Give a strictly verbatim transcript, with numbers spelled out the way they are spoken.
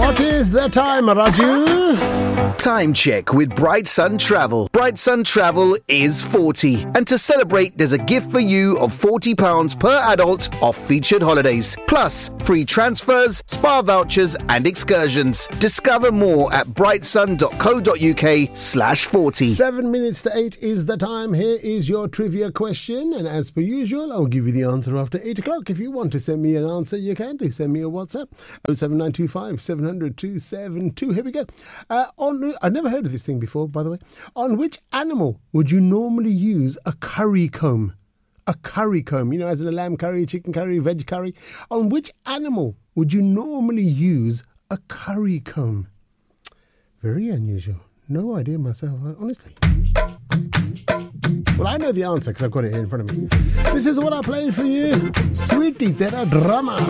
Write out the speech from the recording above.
What is the time, Raju? Time check with Bright Sun Travel. Bright Sun Travel is forty. And to celebrate, there's a gift for you of forty pounds per adult off featured holidays. Plus, free transfers, spa vouchers and excursions. Discover more at brightsun.co.uk slash 40. Seven minutes to eight is the time. Here is your trivia question. And as per usual, I'll give you the answer after eight o'clock. If you want to send me an answer, you can do. Send me a WhatsApp. oh seven nine two five, seven hundred, two seven two. Here we go. Uh, on, I've never heard of this thing before, by the way. On which animal would you normally use a curry comb? A curry comb, you know, as in a lamb curry, chicken curry, veg curry. On which animal would you normally use a curry comb? Very unusual. No idea myself, honestly. Well, I know the answer because I've got it here in front of me. This is what I played for you. Sweetie Tera Drama.